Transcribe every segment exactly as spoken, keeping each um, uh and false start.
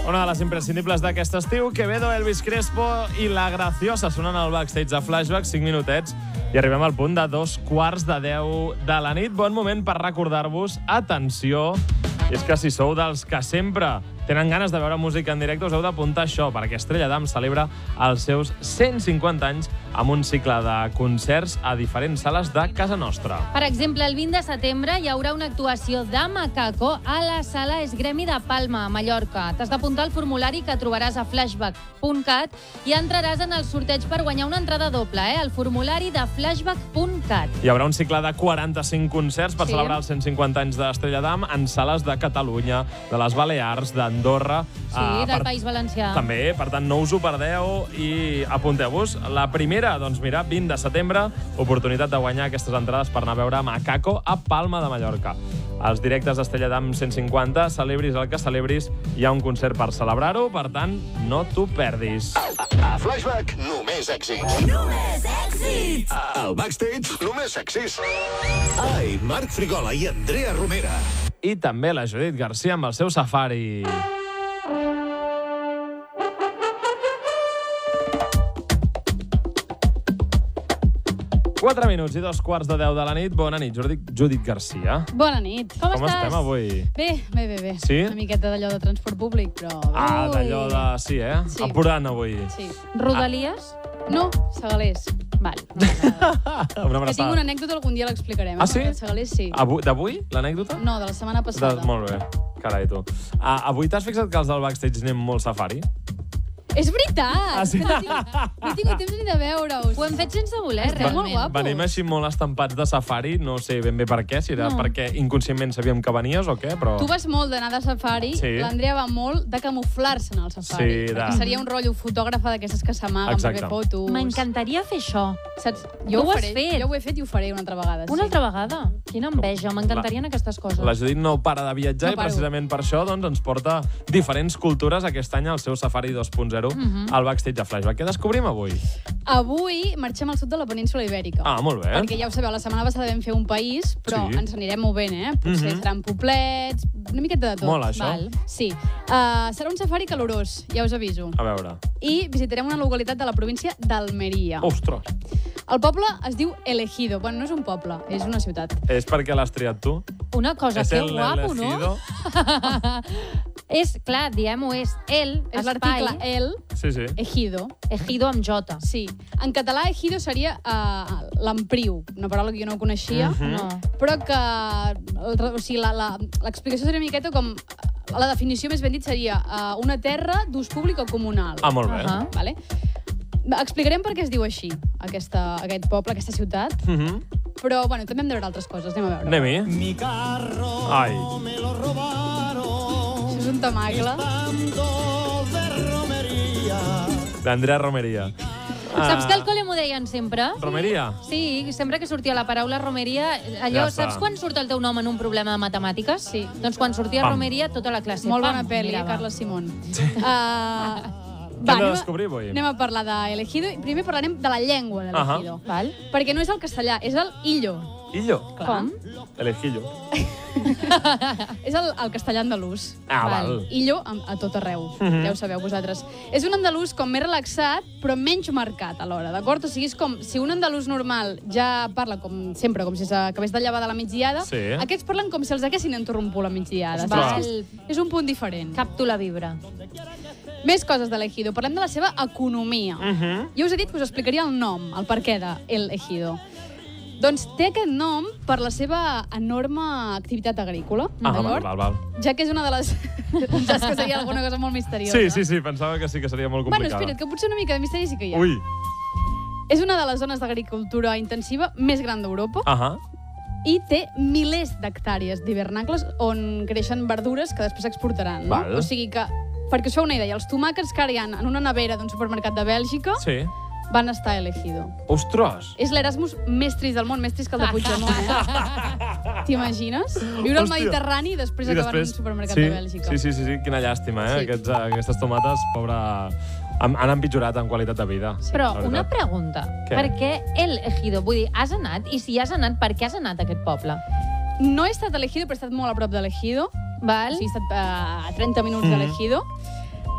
Una de les imprescindibles d'aquest estiu, Quevedo, Elvis Crespo i La Graciosa sonen al backstage de Flashback, cinc minutets, i arribem al punt de dos quarts de deu de la nit. Bon moment per recordar-vos, atenció, i és que si sou dels que sempre tenen ganes de veure música en directe, us heu d'apuntar això, perquè Estrella Damm celebra els seus cent cinquanta anys amb un cicle de concerts a diferents sales de casa nostra. Per exemple, el vint de setembre hi haurà una actuació de Macaco a la sala Esgremi de Palma, a Mallorca. T'has d'apuntar al formulari que trobaràs a flashback punt cat i entraràs en el sorteig per guanyar una entrada doble, eh? El formulari de flashback punt cat. Hi haurà un cicle de quaranta-cinc concerts per Sí. celebrar els cent cinquanta anys d'Estrella Damm en sales de Catalunya, de les Balears, d'Andorra. Sí, eh, del per- País Valencià. També, per tant, no us ho perdeu i apunteu-vos. La primera, doncs mira, vint de setembre, oportunitat de guanyar aquestes entrades per anar a veure Macaco a Palma de Mallorca. Els directes d'Estrella Damm cent cinquanta, celebris el que celebris, hi ha un concert per celebrar-ho, per tant, no t'ho perdis. A Flashback, només èxits. Només èxits! Al backstage, només èxits. Ai, Marc Frigola i Andrea Romera. I també la Judit Garcia amb el seu safari. Quatre minuts i dos quarts de deu de la nit. Bona nit, Judit, Judit Garcia. Bona nit. Com, Com estàs? estem avui? Bé, bé, bé, bé. Sí? Una miqueta d'allò de transport públic, però... Ah, d'allò de... Sí, eh? Sí. Apurant avui. Sí. Rodalies? No, Segalers. Val. Una Que tinc abraçada. una anècdota, algun dia l'explicarem. Ah, sí? De Segalers, sí. Avui- D'avui, l'anècdota? No, de la setmana De... passada. Molt bé. Carai, tu. Ah, avui t'has fixat que els del backstage anem molt safari? És veritat! Ah, sí? Que No he tingut, no he tingut temps ni de veure-us. Ho hem fet sense voler, Esteu molt realment. guapos. Venim així molt estampats de safari, no sé ben bé per què, si era No. perquè inconscientment sabíem que venies o què, però... Tu vas molt d'anar de safari, Sí. l'Andrea va molt de camuflar-se en el safari. Sí, de- Perquè seria un rotllo fotògrafa d'aquestes que s'amaguen per Exacte. fer fotos. M'encantaria fer això. Saps? Tu Jo ho ho, has faré, fet. jo ho he fet i ho faré una altra vegada. Una sí. altra vegada. Quina enveja, m'encantarien aquestes coses. La Judit no para de viatjar No i paro. precisament per això doncs, ens porta diferents cultures aquest any al seu Safari dos punt zero Mhm. al backstage de Flashback. Què descobrim avui? Avui marxem al sud de la península Ibèrica. Ah, molt bé. Perquè ja ho sabeu, la setmana passada vam fer un país, però Sí. ens anirem movent, eh? Potser Mhm. seran poblets, una miqueta de tot. Molt, això. Val? Sí. Uh, serà un safari calorós, ja us aviso. A veure. I visitarem una localitat de la província d'Almeria. Ostres, El poble es diu El Ejido. Bueno, no és un poble, és una ciutat. és perquè l'has triat tu? Una cosa, és que el guapo, no? elegido? És, clar, diem-ho, és el, És l'article espai, El Sí, sí. Ejido. ejido amb J. Sí. En català, ejido seria uh, l'empriu, una paraula que jo no coneixia, Mhm. No. però que el- o sigui, la- la- l'explicació seria una miqueta com... La definició més ben dit seria uh, una terra d'ús públic o comunal. Ah, molt bé. Ahà. Vale? Explicarem per què es diu així, aquesta, aquest poble, aquesta ciutat, Mhm. però bueno, també hem de veure altres coses, anem a veure. Anem-hi. Mi carro Ai. me lo robaron. Això és un tamacle. Estando de romería. D'Andrea Romeria. Saps que al col·le m'ho deien sempre? Romeria? Sí, sempre que sortia la paraula romeria, allò, Ja està. saps quan surt el teu nom en un problema de matemàtiques? Sí. Doncs quan sortia Pam. romeria, tota la classe. Molt pam, bona pel·li, eh, mirava. Carles Simón. Uh, Què hem de descobrir avui? Anem a parlar d'Elegido i primer parlarem de la llengua d'Elegido. Val? Perquè no és el castellà, és el illo. Illo. Com? Elegillo. És el, el castellà andalús. Ah, val. Illo a, a tot arreu, Mhm. ja ho sabeu vosaltres. És un andalús com més relaxat, però menys marcat alhora, d'acord? O sigui, és com si un andalús normal ja parla com sempre, com si s'acabés de llevar de la migdiada, Sí. aquests parlen com si els haguessin interromput la migdiada. Ostres. saps? És, és un punt diferent. Capto la vibra. Més coses de l'Ejido. Parlem de la seva economia. Mhm. Jo us he dit que us explicaria el nom, el perquè de El Ejido. Doncs té aquest nom per la seva enorme activitat agrícola, Ah, val, d'acord? val, val. Ja que és una de les... Saps que seria alguna cosa molt misteriosa. Sí, sí, sí, pensava que sí que seria molt Bueno, complicada. espera't, que potser una mica de misteri sí que hi ha. Ui. És una de les zones d'agricultura intensiva més gran d'Europa Ahà. i té milers d'hectàrees d'hivernacles on creixen verdures que després s'exportaran. No? Val. O sigui que, perquè us feu una idea, els tomàquets que ara hi ha en una nevera d'un supermercat de Bèlgica Sí. van estar a Elegido. Ostres. És l'Erasmus més trist del món, més trist que el de Puigdemont. Eh? T'imagines? Viure al Hòstia. Mediterrani i després I acabar en un després... supermercat sí, de Bèlgica. Sí, sí, sí, sí, quina llàstima, eh? Sí. Aquests, aquestes tomates, pobra... Han, han empitjorat en qualitat de vida. Però la una veritat. pregunta. Què? Per què el Ejido? Vull dir, has anat? I si has anat, per què has anat a aquest poble? No he estat a l'Ejido, però he estat molt a prop de l'Ejido. Val? O sigui, he estat a trenta minuts Mm. de l'Ejido.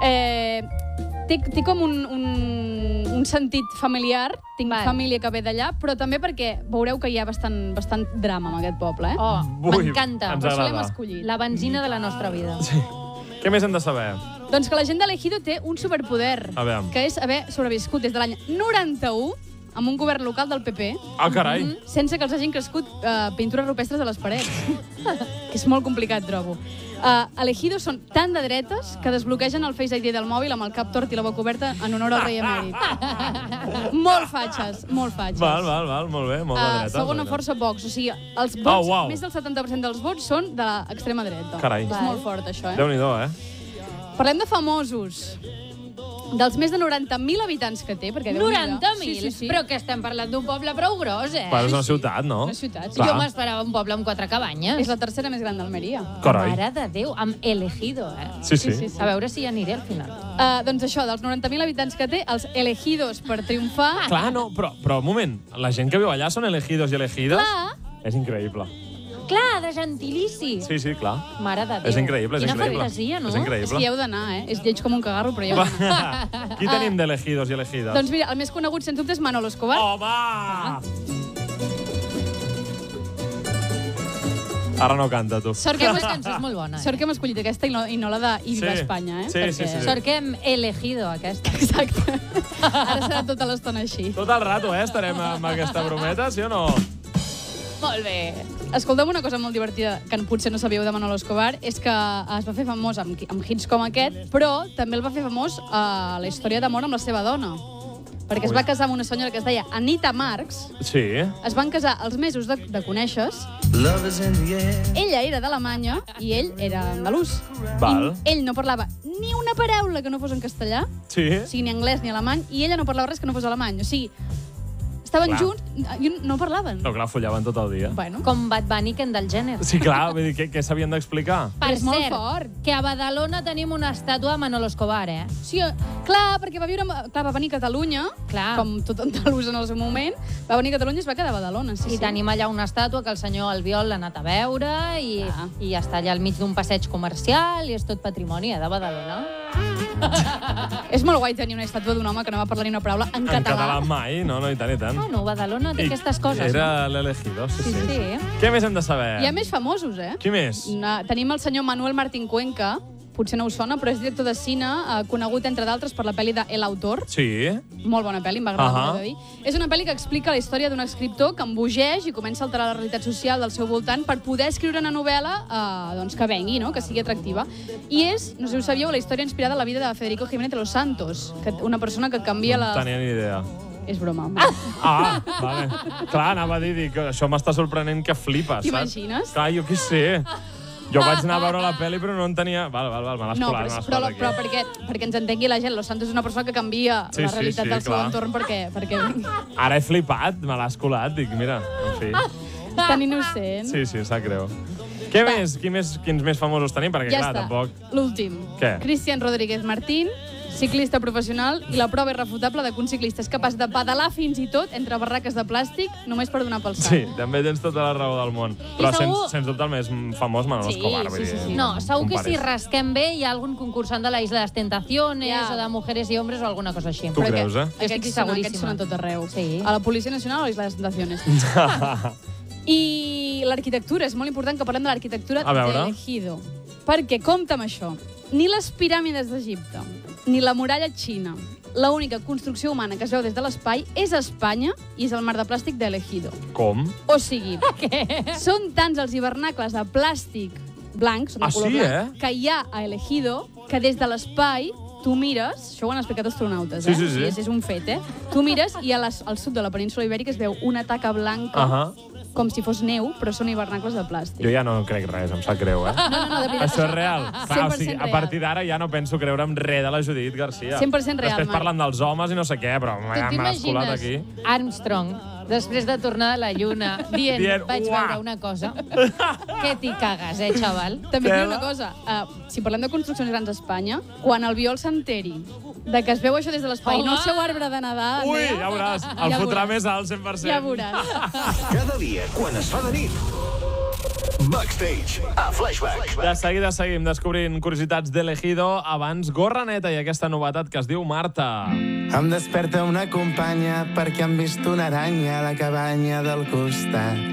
Eh, té, té com un, un, un sentit familiar, tinc Val. família que ve d'allà, però també perquè veureu que hi ha bastant, bastant drama en aquest poble, eh? Oh, Ui, m'encanta. ens Per això l'hem agrada. escollit. La benzina de la nostra vida. Sí. Què més hem de saber? Doncs que la gent d'Elegido té un superpoder, A veure. que és haver sobreviscut des de l'any noranta-u amb un govern local del P P, Ah, carai. sense que els hagin crescut uh, pintures rupestres a les parets. Que és molt complicat, trobo. Uh, Elegido són tan de dretes que desbloquegen el Face I D del mòbil amb el cap tort i la boca oberta en honor al rei emèrit. Molt fatxes, molt fatxes. Val, val, val, molt bé, molt de Uh, dreta. segona molt bé. força Vox, o sigui, els vots, Oh, uau. més del setanta per cent dels vots són de l'extrema dreta. Carai. És Val. molt fort, això, eh? Déu-n'hi-do, eh? Parlem de famosos. Dels més de noranta mil habitants que té, perquè Déu-n'hi-do. noranta mil? Sí, sí, sí. Però que estem parlant d'un poble prou gros, eh? Però és una ciutat, no? Una ciutat, sí. Clar. Jo m'esperava un poble amb quatre cabanyes. És la tercera més gran d'Almeria. Carai. Mare de Déu, amb Elegido, eh? Sí, sí. Sí, sí, sí. A veure si hi aniré al final. Uh, doncs això, dels noranta mil habitants que té, els elegidos per triomfar... Clar, no, però, però un moment, la gent que viu allà són elegidos i elegides? Clar. És increïble. Clar, de gentilici. Sí, sí, clar. Mare de Déu. És increïble, és Quina increïble. fantasia, no? És És increïble. que hi heu d'anar, eh? És lleig com un cagarro, però hi heu d'anar. Qui tenim d'elegidos i elegides? Doncs mira, el més conegut, sens dubte, és Manolo Escobar. Home! Ara no canta, tu. Sort que, hem, Aquesta cançó és molt bona. sort que hem escollit aquesta i no, i no la de I Viva Sí. Espanya, eh? Sí, Perquè... sí, sí. Sort que hem elegido aquesta. Exacte. Ara serà tota l'estona així. Tot el rato, eh? Estarem amb aquesta brometa, sí o no? Molt bé. Escolta'm una cosa molt divertida que potser no sabíeu de Manolo Escobar, és que es va fer famós amb, amb hits com aquest, però també el va fer famós a la història d'amor amb la seva dona. Perquè es Ui. va casar amb una senyora que es deia Anita Marx, Sí. es van casar els mesos de, de conèixer-se, ella era d'Alemanya i ell era andalús. Val. I ell no parlava ni una paraula que no fos en castellà, Sí. o sigui, ni anglès ni alemany, i ella no parlava res que no fos alemany. O sigui, estaven Clar. junts i no parlaven. No, clar, follaven tot el dia. Bueno, Com Bad Bunny i Kendall Jenner. Sí, clar, vull dir, què, què s'havien d'explicar? Per és molt cert, fort. que a Badalona tenim una estàtua de Manolo Escobar, eh? sí, clar, perquè va viure... Clar, va venir a Catalunya, Clar. com tot andalús en el seu moment, va venir a Catalunya i es va quedar a Badalona. Sí, I sí. tenim allà una estàtua que el senyor Albiol l'ha anat a veure i, Ah. i està allà al mig d'un passeig comercial i és tot patrimoni eh, de Badalona. És molt guai tenir una estàtua d'un home que no va parlar ni una paraula en, En català mai, no, no, i tant, i tant. Bueno, Badalona té I aquestes coses, Era l'elegido, sí, Sí, sí. sí. Què més hem de saber? Hi ha més famosos, eh? Qui més? Na, tenim el senyor Manuel Martín Cuenca, potser no us sona, però és director de cine, eh, conegut, entre d'altres, per la pel·li de El Autor. Sí. Molt bona pel·li, em va agradar, Ahà. uh -huh. de dir. És una pel·li que explica la història d'un escriptor que embogeix i comença a alterar la realitat social del seu voltant per poder escriure una novel·la eh, doncs, que vengui, no? Que sigui atractiva. I és, no sé si ho sabíeu, la història inspirada en la vida de Federico Jiménez de los Santos, que una persona que canvia No la... tenia ni idea. És broma. Ah, vale. Clar, anava a dir, dic, això m'està sorprenent que flipes, saps? T'imagines? Clar, jo què sé. Jo vaig anar a veure la pel·li, però no en tenia... Val, val, val, me l'has No, colat, però, me l'has però, colat aquí. però perquè, perquè ens entengui la gent, Los Santos és una persona que canvia Sí, la sí, realitat sí, del seu clar. entorn perquè, perquè Ara he flipat, me l'has colat, dic, mira, en fi. és tan innocent. Sí, sí, sap greu. Què més? Qui més? Quins més famosos tenim? Perquè, Ja clar, està. tampoc... L'últim. Què? Cristian Rodríguez Martín, ciclista professional, i la prova irrefutable de que un ciclista és capaç de pedalar fins i tot entre barraques de plàstic només per donar pel sac. Sí, també tens tota la raó del món. Però segur- sens, sens dubte el més famós, Manolo Sí, Escobar. sí, vull sí, dir, sí. No, segur que si compares. rasquem bé hi ha algun concursant de la Isla de las Tentaciones Ja. o de Mujeres y Hombres o alguna cosa així. Tu Però creus, que- eh? Jo estic Aquests, són, aquests seguríssima. són a tot arreu. Sí. A la Policia Nacional o a l'Isla de les Tentaciones. I l'arquitectura, és molt important que parlem de l'arquitectura A veure. d'Elegido. Perquè, compta amb això, ni les piràmides d'Egipte, ni la muralla xina, l'única construcció humana que es veu des de l'espai és Espanya i és el mar de plàstic d'Elegido. Com? O sigui, són tants els hivernacles de plàstic blancs, de Ah, color sí, blanc, eh? que hi ha a Elegido, que des de l'espai tu mires, això ho han explicat astronautes, Sí, eh? sí, sí. És, és un fet, eh? Tu mires i a les, al sud de la península Ibèrica es veu una taca blanca, Ahà. com si fos neu, però són hivernacles de plàstic. Jo ja no crec res, em sap greu, eh? No, no, no, de veritat. Això és real. Clar, o cent per sigui, cent a real. partir d'ara ja no penso creure en res de la Judit Garcia. cent per cent real, Després Marc. parlen dels homes i no sé què, però Tu m'ha m'has colat t'imagines aquí. Armstrong, després de tornar de la Lluna, dient, Dient, vaig "Uah." veure una cosa, que t'hi cagues, eh, xaval? També et diré Tela. una cosa, uh, si parlem de construccions grans a Espanya, quan el Biol s'enteri de que es veu això des de l'espai, no el seu arbre de Nadal, Ui, Andrea, ja veuràs, el Ja fotrà veuràs. més alt, cent per cent. Ja veuràs. Cada dia, quan es fa de nit, Backstage, a Flashback. De seguida seguim descobrint curiositats d'Elegido. Abans, gorra neta i aquesta novetat que es diu Marta. Em desperta una companya perquè han vist una aranya a la cabanya del costat.